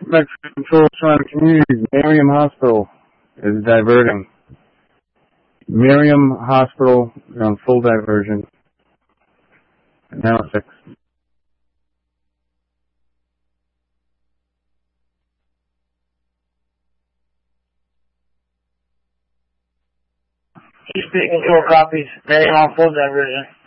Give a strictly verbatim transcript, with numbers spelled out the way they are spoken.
Metro Control surrounding communities. Miriam Hospital is diverting. Miriam Hospital is on full diversion. Now six. East Bay Control copies. Miriam on full diversion.